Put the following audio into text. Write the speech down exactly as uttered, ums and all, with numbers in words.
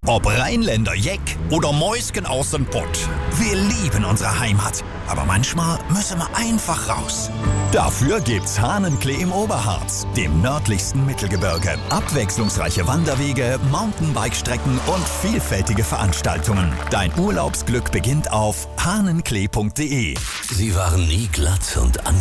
Ob Rheinländer Jeck oder Mäusken aus dem Pott. Wir lieben unsere Heimat. Aber manchmal müssen wir einfach raus. Dafür gibt's Hahnenklee im Oberharz, dem nördlichsten Mittelgebirge. Abwechslungsreiche Wanderwege, Mountainbike-Strecken und vielfältige Veranstaltungen. Dein Urlaubsglück beginnt auf hahnenklee punkt de. Sie waren nie glatt und